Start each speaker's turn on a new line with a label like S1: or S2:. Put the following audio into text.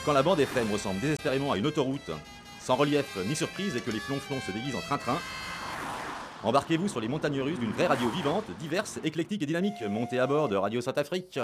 S1: Quand la bande FM ressemble désespérément à une autoroute, sans relief ni surprise et que les flonflons se déguisent en train-train, embarquez-vous sur les montagnes russes d'une vraie radio vivante, diverse, éclectique et dynamique. Montez à bord de Radio Saint-Afrique.